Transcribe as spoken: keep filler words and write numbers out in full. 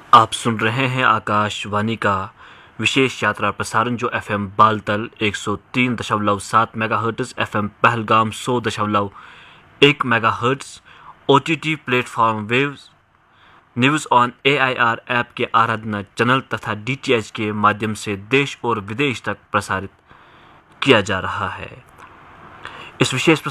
आप सुन रहे हैं आकाशवाणी का विशेष यात्रा प्रसारण जो एफएम बालतल एक सौ तीन दशमलव सात मेगाहर्ट्ज, एफएम पहलगाम सौ दशमलव एक megahertz, OTT platform waves, news on AIR app के आराधना चैनल तथा डीटीएच के माध्यम से देश और विदेश तक प्रसारित किया जा रहा है। इस विशेष